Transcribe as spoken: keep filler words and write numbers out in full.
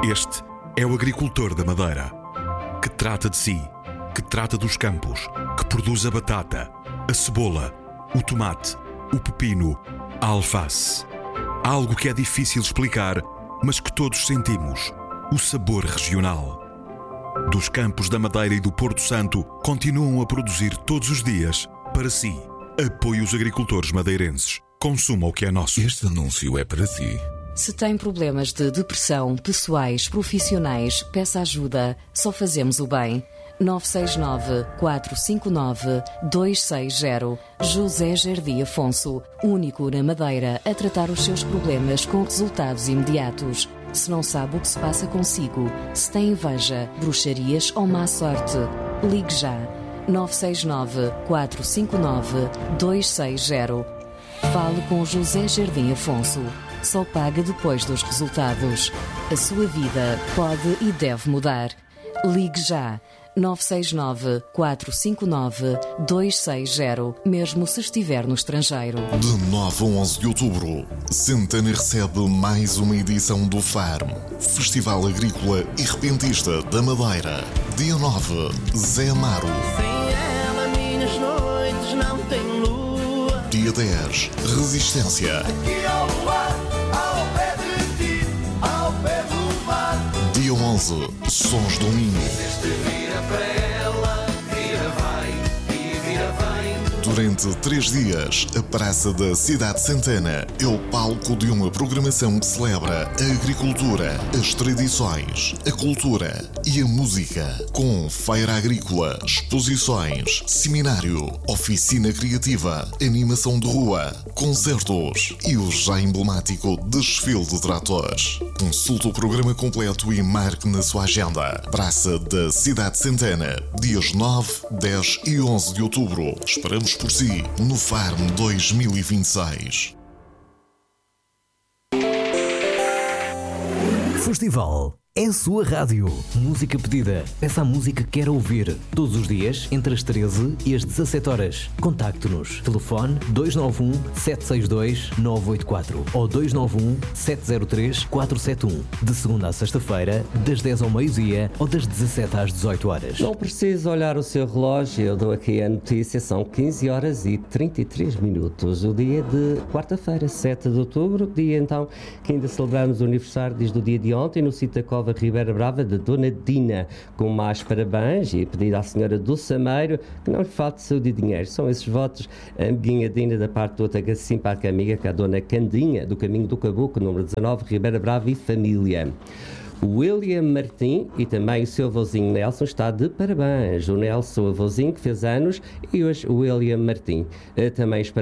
Este é o agricultor da Madeira, que trata de si, que trata dos campos, que produz a batata, a cebola, o tomate, o pepino, a alface. Algo que é difícil explicar, mas que todos sentimos: o sabor regional. Dos campos da Madeira e do Porto Santo, continuam a produzir todos os dias para si. Apoie os agricultores madeirenses. Consuma o que é nosso. Este anúncio é para si. Se tem problemas de depressão, pessoais, profissionais, peça ajuda. Só fazemos o bem. nove seis nove, quatro cinco nove, dois seis zero. José Jardim Afonso, único na Madeira a tratar os seus problemas com resultados imediatos. Se não sabe o que se passa consigo, se tem inveja, bruxarias ou má sorte, ligue já. nove seis nove, quatro cinco nove, dois seis zero. Fale com José Jardim Afonso. Só paga depois dos resultados. A sua vida pode e deve mudar. Ligue já. nove seis nove, quatro cinco nove, dois seis zero, mesmo se estiver no estrangeiro. De nove a onze de outubro, Santana recebe mais uma edição do Farm, Festival Agrícola e Repentista da Madeira. Dia nove, Zé Amaro. Sem ela minhas noites não têm lua. Dia dez, Resistência. Aqui ao luar, ao pé de ti, ao pé do mar. Dia onze, Sons do Minho. Este vira para ela, vira vai e vira vem. Durante três dias, a Praça da Cidade de Santana é o palco de uma programação que celebra a agricultura, as tradições, a cultura e a música. Com feira agrícola, exposições, seminário, oficina criativa, animação de rua, concertos e o já emblemático desfile de tratores. Consulte o programa completo e marque na sua agenda. Praça da Cidade de Santana, dias nove, dez e onze de outubro. Esperamos por si no Farm dois mil e vinte e seis. Festival é a sua rádio. Música pedida. Peça a música que quer ouvir. Todos os dias, entre as treze e as dezassete horas. Contacte-nos. Telefone dois nove um, sete seis dois, nove oito quatro ou dois nove um, sete zero três, quatro sete um. De segunda a sexta-feira, das dez ao meio-dia ou das dezassete às dezoito horas. Não precisa olhar o seu relógio. Eu dou aqui a notícia. São quinze horas e trinta e três minutos. O dia de quarta-feira, sete de outubro. Dia, então, que ainda celebramos o aniversário desde o dia de ontem no sítio da Cova Ribeira Brava de Dona Dina, com mais parabéns e pedido à senhora do Sameiro que não lhe falte saúde e dinheiro. São esses votos, amiguinha Dina, da parte de outra simpática amiga, que é a Dona Candinha, do Caminho do Caboclo, número dezanove, Ribeira Brava e família. O William Martim e também o seu avôzinho Nelson está de parabéns. O Nelson, o avôzinho, que fez anos, e hoje o William Martim. Também espera